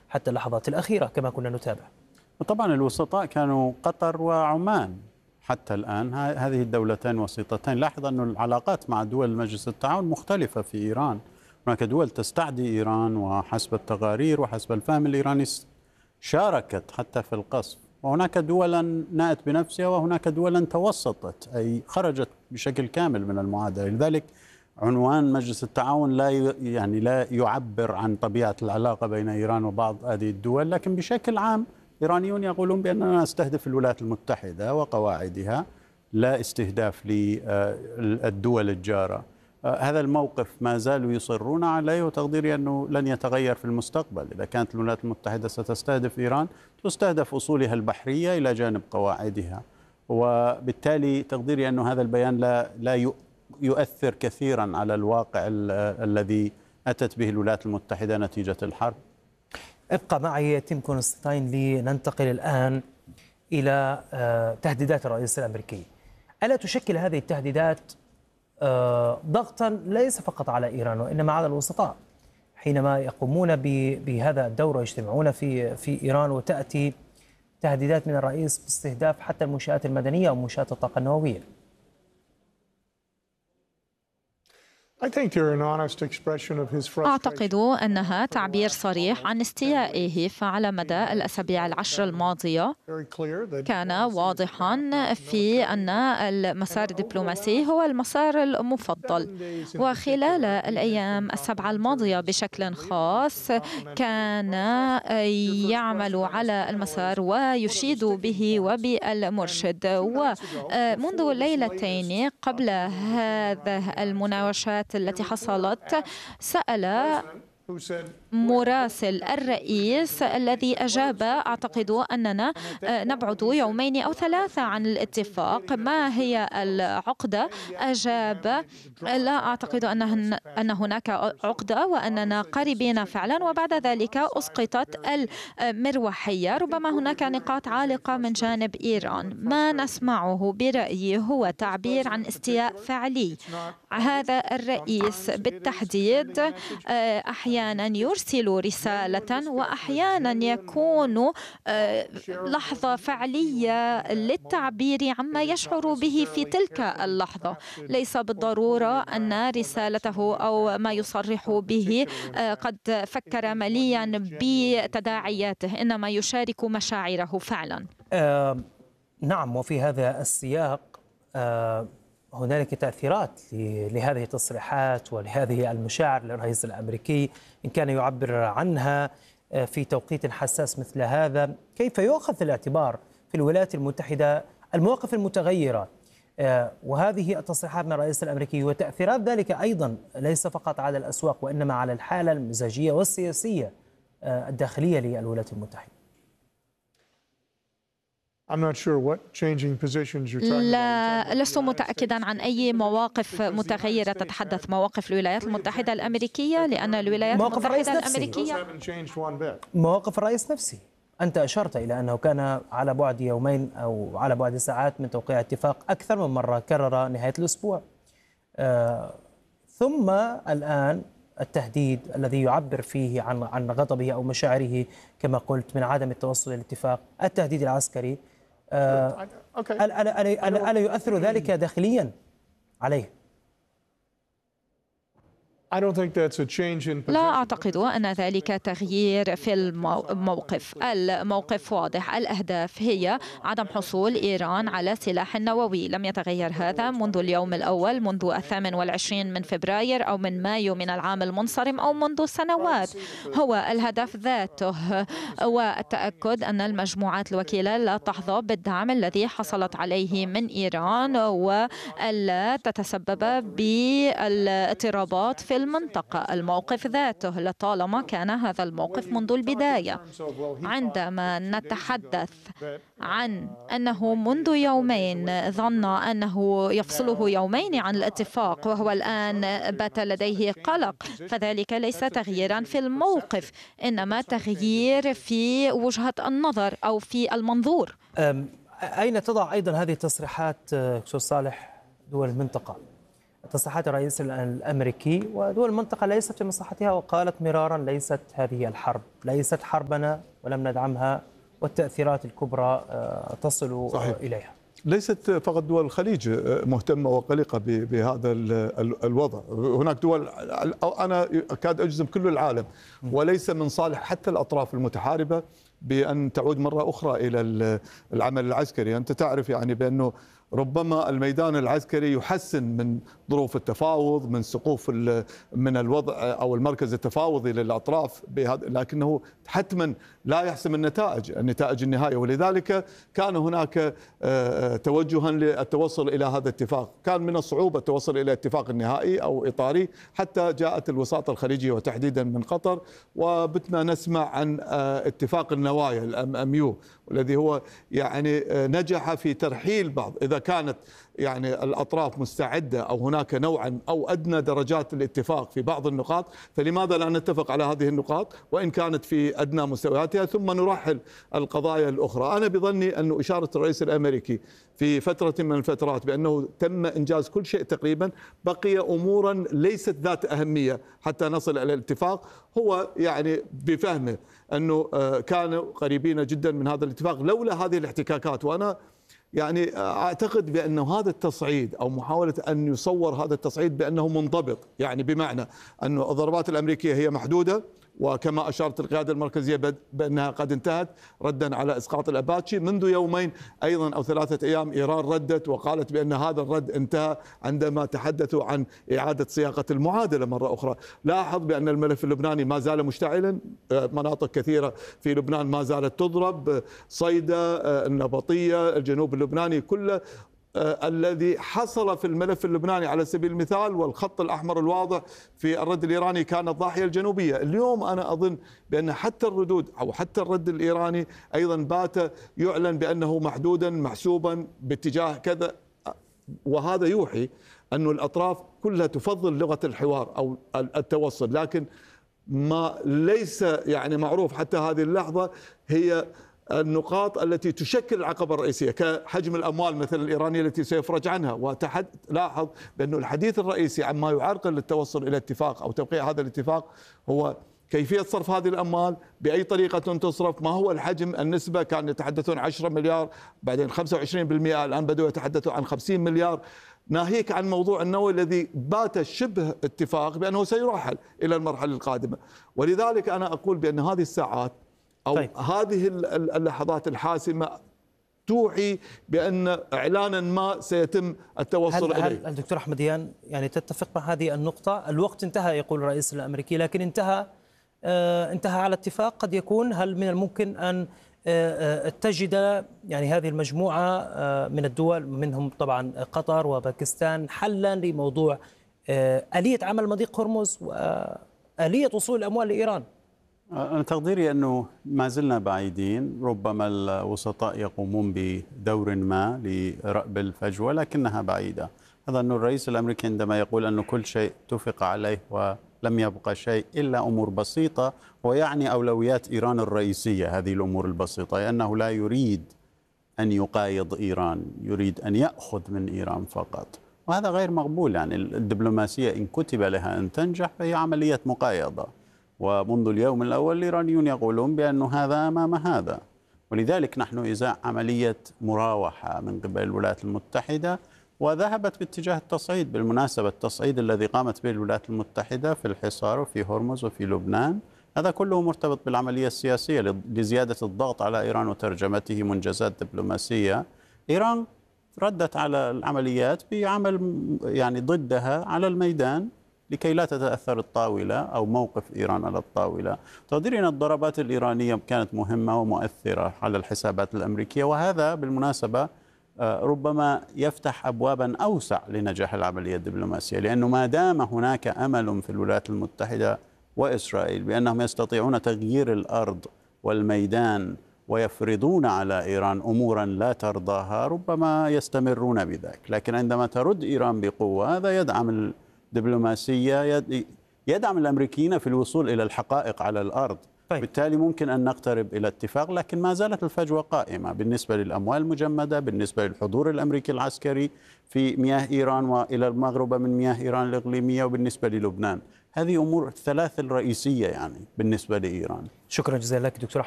حتى اللحظات الأخيرة كما كنا نتابع. طبعا الوسطاء كانوا قطر وعمان حتى الآن، هذه الدولتين وسيطتين. لاحظ أن العلاقات مع دول مجلس التعاون مختلفة في إيران. هناك دول تستعدي إيران، وحسب التقارير وحسب الفهم الإيراني شاركت حتى في القصف، وهناك دولا نأت بنفسها وهناك دولا توسطت، أي خرجت بشكل كامل من المعادلة. لذلك عنوان مجلس التعاون لا يعبر عن طبيعة العلاقة بين إيران وبعض هذه الدول، لكن بشكل عام إيرانيون يقولون بأننا نستهدف الولايات المتحدة وقواعدها، لا استهداف للدول الجارة. هذا الموقف ما زالوا يصرون عليه، وتقديري أنه لن يتغير في المستقبل. إذا كانت الولايات المتحدة ستستهدف إيران، تستهدف أصولها البحرية إلى جانب قواعدها، وبالتالي تقديري أنه هذا البيان لا يؤثر كثيرا على الواقع الذي أتت به الولايات المتحدة نتيجة الحرب. ابقى معي تيم كونستاين لننتقل الآن إلى تهديدات الرئيس الأمريكي. ألا تشكل هذه التهديدات ضغطا ليس فقط على إيران وإنما على الوسطاء حينما يقومون بهذا الدور ويجتمعون في إيران، وتأتي تهديدات من الرئيس باستهداف حتى المنشآت المدنية ومنشآت الطاقة النووية؟ أعتقد أنها تعبير صريح عن استيائه، فعلى مدى الأسابيع العشر الماضية كان واضحا في أن المسار الدبلوماسي هو المسار المفضل، وخلال الأيام السبعة الماضية بشكل خاص كان يعمل على المسار ويشيد به وبالمرشد. ومنذ ليلتين قبل هذه المناوشات التي حصلت سأل مراسل الرئيس الذي أجاب: أعتقد أننا نبعد يومين أو ثلاثة عن الاتفاق. ما هي العقدة؟ أجاب: لا أعتقد أن هناك عقدة وأننا قريبين فعلا. وبعد ذلك أسقطت المروحية. ربما هناك نقاط عالقة من جانب إيران. ما نسمعه برأيي هو تعبير عن استياء فعلي. هذا الرئيس بالتحديد أحيانا يرسل رسالة وأحيانا يكون لحظة فعلية للتعبير عما يشعر به في تلك اللحظة. ليس بالضرورة أن رسالته أو ما يصرح به قد فكر مليا بتداعياته، إنما يشارك مشاعره فعلا. نعم، وفي هذا السياق هنالك تأثيرات لهذه التصريحات ولهذه المشاعر للرئيس الأمريكي إن كان يعبر عنها في توقيت حساس مثل هذا. كيف يؤخذ في الاعتبار في الولايات المتحدة المواقف المتغيرة وهذه التصريحات من الرئيس الأمريكي وتأثيرات ذلك أيضا ليس فقط على الأسواق وإنما على الحالة المزاجية والسياسية الداخلية للولايات المتحدة؟ لا، لست متأكدا عن أي مواقف متغيرة تتحدث. مواقف الولايات المتحدة الأمريكية، لأن الولايات المتحدة الأمريكية مواقف الرئيس نفسه. أنت أشرت إلى أنه كان على بعد يومين أو على بعد ساعات من توقيع اتفاق أكثر من مرة كرر نهاية الأسبوع، ثم الآن التهديد الذي يعبر فيه عن غضبه أو مشاعره كما قلت من عدم التوصل للاتفاق، التهديد العسكري. ألا يؤثر ذلك داخليا عليه؟ لا أعتقد أن ذلك تغيير في الموقف. الموقف واضح. الأهداف هي عدم حصول إيران على سلاح نووي. لم يتغير هذا منذ اليوم الأول، منذ 28 من فبراير أو من مايو من العام المنصرم أو منذ سنوات. هو الهدف ذاته، والتأكد أن المجموعات الوكيلة لا تحظى بالدعم الذي حصلت عليه من إيران، وألا تتسبب بالاضطرابات في المنطقة. الموقف ذاته لطالما كان هذا الموقف منذ البداية. عندما نتحدث عن أنه منذ يومين ظن أنه يفصله يومين عن الاتفاق وهو الآن بات لديه قلق، فذلك ليس تغييرا في الموقف، إنما تغيير في وجهة النظر أو في المنظور. أين تضع أيضا هذه التصريحات دكتور صالح دول المنطقة؟ تصريحات الرئيس الأمريكي، ودول المنطقة ليست في مصلحتها، وقالت مرارا ليست هذه الحرب ليست حربنا ولم ندعمها، والتأثيرات الكبرى تصل صحيح. إليها. ليست فقط دول الخليج مهتمة وقلقة بهذا الوضع، هناك دول أنا أكاد أجزم كل العالم، وليس من صالح حتى الأطراف المتحاربة بأن تعود مرة أخرى إلى العمل العسكري. أنت تعرف يعني بأنه ربما الميدان العسكري يحسن من ظروف التفاوض، من سقوف من الوضع أو المركز التفاوضي للأطراف، لكنه حتما لا يحسم النتائج النهائية، ولذلك كان هناك توجها للتوصل إلى هذا الاتفاق. كان من الصعوبة التوصل إلى اتفاق نهائي أو إطاري حتى جاءت الوساطة الخليجية وتحديدا من قطر، وبتنا نسمع عن اتفاق النوايا الMOU، والذي هو يعني نجح في ترحيل بعض، إذا كانت يعني الأطراف مستعدة أو هناك نوعا أو أدنى درجات الاتفاق في بعض النقاط، فلماذا لا نتفق على هذه النقاط وإن كانت في أدنى مستوياتها ثم نرحل القضايا الأخرى. أنا بظني أن إشارة الرئيس الأمريكي في فترة من الفترات بأنه تم إنجاز كل شيء تقريبا، بقي أمورا ليست ذات أهمية حتى نصل إلى الاتفاق، هو يعني بفهمه أنه كانوا قريبين جدا من هذا الاتفاق لولا هذه الاحتكاكات. وأنا يعني أعتقد بأنه هذا التصعيد أو محاولة أن يصور هذا التصعيد بأنه منضبط، يعني بمعنى أن الضربات الأمريكية هي محدودة، وكما أشارت القيادة المركزية بأنها قد انتهت ردا على إسقاط الأباتشي. منذ يومين أيضا أو 3 أيام إيران ردت وقالت بأن هذا الرد انتهى عندما تحدثوا عن إعادة صياغة المعادلة مرة أخرى. لاحظ بأن الملف اللبناني ما زال مشتعلا، مناطق كثيرة في لبنان ما زالت تضرب، صيدا، النبطية، الجنوب اللبناني كله الذي حصل في الملف اللبناني على سبيل المثال والخط الأحمر الواضح في الرد الإيراني كانت الضاحية الجنوبية. اليوم أنا أظن بأن حتى الردود أو حتى الرد الإيراني أيضا بات يعلن بأنه محدودا محسوبا باتجاه كذا، وهذا يوحي أن الأطراف كلها تفضل لغة الحوار أو التوصل، لكن ما ليس يعني معروف حتى هذه اللحظة هي النقاط التي تشكل العقبة الرئيسية، كحجم الأموال مثل الإيرانية التي سيفرج عنها. لاحظ بأن الحديث الرئيسي عما يعرقل للتوصل إلى اتفاق أو توقيع هذا الاتفاق هو كيفية صرف هذه الأموال، بأي طريقة تصرف، ما هو الحجم، النسبة، كانوا يتحدثون 10 مليار بعدين 25%، الآن بدأوا يتحدثوا عن 50 مليار، ناهيك عن موضوع النووي الذي بات شبه اتفاق بأنه سيرحل إلى المرحلة القادمة. ولذلك أنا أقول بأن هذه الساعات أو هذه اللحظات الحاسمة توحي بأن إعلانا ما سيتم التوصل إليه. هل الدكتور أحمديان يعني تتفق مع هذه النقطة؟ الوقت انتهى يقول الرئيس الأمريكي، لكن انتهى على اتفاق قد يكون. هل من الممكن أن تجد يعني هذه المجموعة من الدول منهم طبعا قطر وباكستان حلا لموضوع آلية عمل مضيق هرمز وآلية وصول الأموال لإيران؟ أنا تقديري أنه ما زلنا بعيدين، ربما الوسطاء يقومون بدور ما لرأب الفجوة لكنها بعيدة. هذا أن الرئيس الأمريكي عندما يقول أنه كل شيء اتفق عليه ولم يبقى شيء إلا أمور بسيطة، ويعني أولويات إيران الرئيسية هذه الأمور البسيطة، لأنه لا يريد أن يقايض إيران، يريد أن يأخذ من إيران فقط، وهذا غير مقبول. يعني الدبلوماسية إن كتب لها أن تنجح فهي عملية مقايضة، ومنذ اليوم الأول الإيرانيون يقولون بأن هذا أمام هذا. ولذلك نحن إزاء عملية مراوحة من قبل الولايات المتحدة، وذهبت باتجاه التصعيد. بالمناسبة التصعيد الذي قامت به الولايات المتحدة في الحصار وفي هرمز وفي لبنان هذا كله مرتبط بالعملية السياسية لزيادة الضغط على إيران وترجمته منجزات دبلوماسية. إيران ردت على العمليات بعمل يعني ضدها على الميدان لكي لا تتأثر الطاولة أو موقف إيران على الطاولة. تقديري أن الضربات الإيرانية كانت مهمة ومؤثرة على الحسابات الأمريكية، وهذا بالمناسبة ربما يفتح أبوابا أوسع لنجاح العملية الدبلوماسية، لأنه ما دام هناك أمل في الولايات المتحدة وإسرائيل بأنهم يستطيعون تغيير الأرض والميدان ويفرضون على إيران أمورا لا ترضاها، ربما يستمرون بذلك. لكن عندما ترد إيران بقوة هذا يدعم الدبلوماسية، يدعم الأمريكيين في الوصول إلى الحقائق على الأرض. طيب. بالتالي ممكن أن نقترب إلى اتفاق، لكن ما زالت الفجوة قائمة بالنسبة للأموال المجمدة، بالنسبة للحضور الأمريكي العسكري في مياه إيران وإلى المغرب من مياه إيران الإقليمية، وبالنسبة للبنان. هذه أمور الثلاث الرئيسية يعني بالنسبة لإيران. شكرا جزيلا لك دكتور أحمد